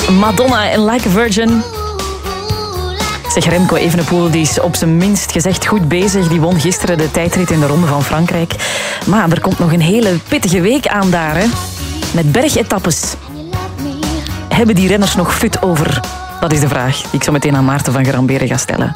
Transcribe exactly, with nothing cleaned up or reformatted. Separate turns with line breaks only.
Madonna en Like a Virgin. Zeg, Remco Evenepoel die is op zijn minst gezegd goed bezig. Die won gisteren de tijdrit in de Ronde van Frankrijk. Maar er komt nog een hele pittige week aan daar, hè? Met bergetappes. Hebben die renners nog fut over? Dat is de vraag die ik zo meteen aan Maarten van Garamberen ga stellen.